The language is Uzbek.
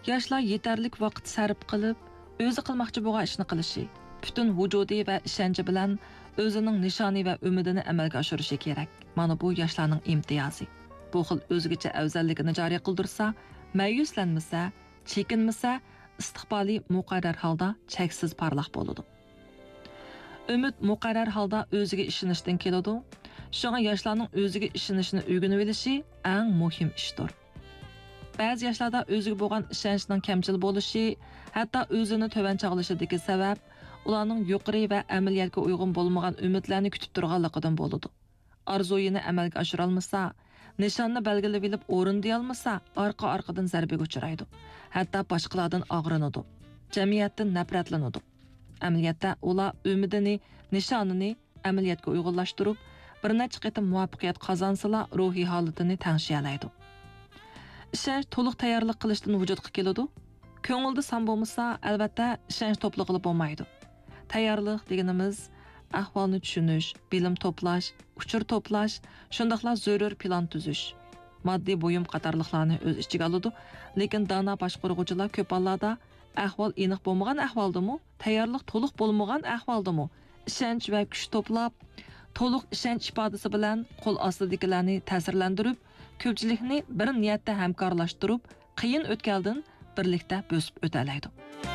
Yoshlar yetarlik vaqt sarf qilib, o'zi qilmoqchi bo'lgan ishni qilishi, butun vujudi va ishonchi bilan o'zining nishoni va umidini amalga oshirishi kerak. Mana bu yoshlarning imtiyozi. Bu xil o'zgacha afzalligini joriy qildirsa, ma'yuslanmasa, chekinmasa, istiqboli muqarrar holda cheksiz parlaq bo'ladi. Umid muqarrar holda o'ziga ishonishdan keladi. Shunga yoshlarning o'ziga ishonishini o'rganib olishi eng muhim ishdir. Ba'zi yoshlarda o'ziga bo'lgan ishonchning kamchil bo'lishi, hatto o'zini to'van chog'lashidagi sabab ularning yuqori va amaliyotga uyg'un bo'lmagan umidlarni kutib turganligidan bo'ladi. Arzuyini amalga oshira olmasa, nishonni belgilab olib o'rindiy olmasa, orqa-orqadan zarbaga uchraydi. Hatto boshqalardan og'rinadi. Jamiyatdan nafratlanadi. Amaliyotda ular umidini, nishonini amaliyotga uyg'unlashtirib, bir necha qatim muvaffaqiyat qozonsalar, ruhiy holatini tangshiyalaydi. Ishonch to'liq tayyorlik qilishdan vujudga keladi. Ko'ngilda son bo'lmasa, albatta ishonch to'pliq bo'lmaydi. Tayyorlik deganimiz ahvolni tushunish, bilim to'plash, uchur to'plash, shundaqla zarur plan tuzish, moddiy bo'yim qatorliqlarni o'z ichiga oladi. Lekin dono boshqaruvchilar ko'p hollarda ahvol aniq bo'lmagan ahvoldami, tayyorlik to'liq bo'lmagan ahvoldami, ishonch va kuch to'plab, to'liq ishonch ifodasi bilan qo'l ostidagilarni ta'sirlantirib, ko'pchilikni bir niyatda hamkorlashtirib, qiyin o'tkaldan birlikda bo'sib o'talaydi.